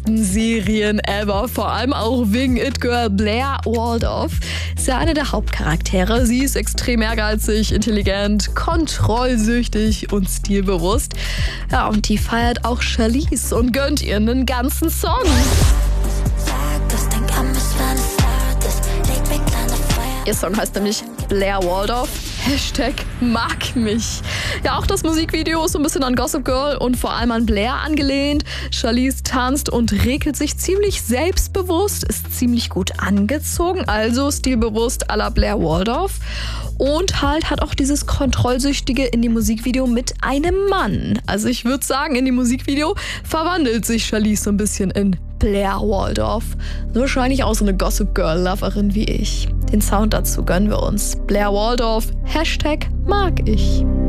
besten Serien ever, vor allem auch wegen It Girl Blair Waldorf. Ist ja eine der Hauptcharaktere. Sie ist extrem ehrgeizig, intelligent, kontrollsüchtig und stilbewusst. Ja, und die feiert auch Charlize und gönnt ihr einen ganzen Song. Ihr Song heißt nämlich Blair Waldorf, #mag mich. Ja, auch das Musikvideo ist so ein bisschen an Gossip Girl und vor allem an Blair angelehnt. Charlize tanzt und regelt sich ziemlich selbstbewusst, ist ziemlich gut angezogen, also stilbewusst à la Blair Waldorf. Und halt hat auch dieses Kontrollsüchtige in dem Musikvideo mit einem Mann. Also ich würde sagen, in dem Musikvideo verwandelt sich Charlize so ein bisschen in Blair Waldorf. Wahrscheinlich auch so eine Gossip Girl-Loverin wie ich. Den Sound dazu gönnen wir uns. Blair Waldorf, #mag ich.